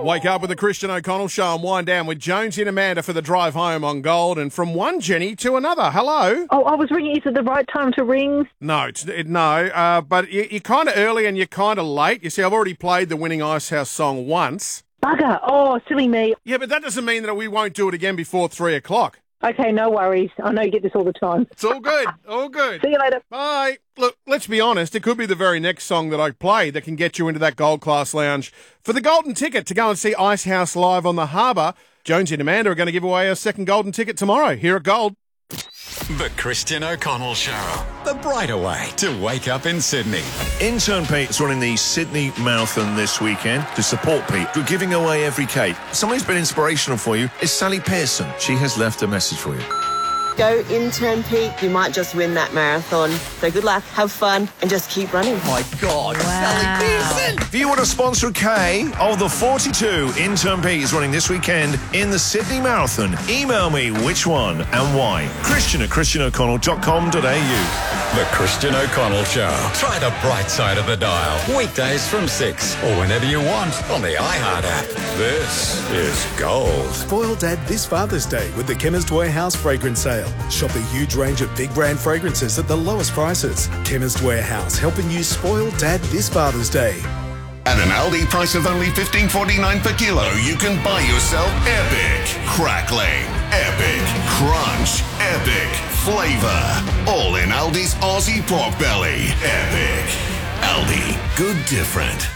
Wake up with the Christian O'Connell Show and wind down with Jonesy and Amanda for the drive home on Gold. And from one Jenny to another. Hello. Oh, I was ringing. Is it the right time to ring? No, but you're kind of early and you're kind of late. You see, I've already played the winning Icehouse song once. Bugger. Oh, silly me. Yeah, but that doesn't mean that we won't do it again before 3 o'clock. Okay, no worries. I know you get this all the time. It's all good. All good. See you later. Bye. Look, let's be honest. It could be the very next song that I play that can get you into that Gold Class Lounge for the golden ticket to go and see Icehouse live on the Harbour. Jonesy and Amanda are going to give away a second golden ticket tomorrow here at Gold. The Christian O'Connell Show. The brighter way to wake up in Sydney. Intern Pete's running the Sydney Marathon this weekend. To support Pete, we're giving away every cake. Somebody's been inspirational for you is Sally Pearson. She has left a message for you. Go Intern Pete, you might just win that marathon. So good luck, have fun, and just keep running. My God, Sally Pearson! If you want to sponsor a K of the 42 Intern Pete is running this weekend in the Sydney Marathon, email me which one and why. Christian@christianoconnell.com.au. The Christian O'Connell Show. Try the bright side of the dial. Weekdays from 6 or whenever you want on the iHeart app. This is Gold. Spoil Dad this Father's Day with the Chemist Warehouse fragrance sale. Shop a huge range of big brand fragrances at the lowest prices. Chemist Warehouse, helping you spoil Dad this Father's Day. At an Aldi price of only $15.49 per kilo, you can buy yourself epic crackling, epic crunch, epic flavour. All in Aldi's Aussie pork belly. Epic. Aldi. Good different.